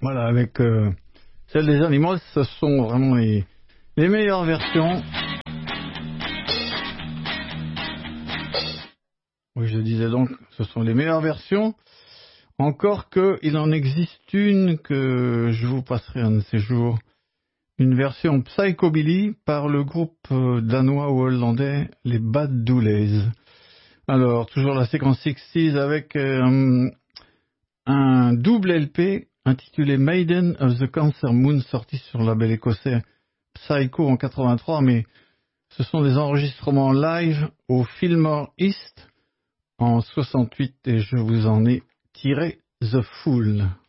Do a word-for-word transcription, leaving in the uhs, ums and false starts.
Voilà, avec euh, celle des animaux, ce sont vraiment les, les meilleures versions. Oui, je disais donc, ce sont les meilleures versions. Encore qu'il en existe une que je vous passerai un de ces jours. Une version psychobilly par le groupe euh, danois ou hollandais, les Bad Dooley. Alors, toujours la séquence soixante avec euh, un double L P intitulé Maiden of the Cancer Moon, sorti sur le label écossais Psycho en quatre-vingt-trois, mais ce sont des enregistrements live au Fillmore East en soixante-huit et je vous en ai tiré The Fool.